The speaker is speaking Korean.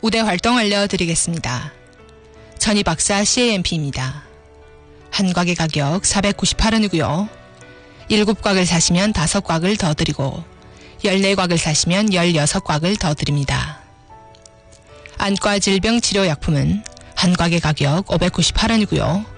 우대 활동 알려드리겠습니다. 전희박사 CAMP입니다. 한 곽의 가격 498원이고요. 7곽을 사시면 5곽을 더 드리고 14곽을 사시면 16곽을 더 드립니다. 안과 질병 치료약품은 한 곽의 가격 598원이고요.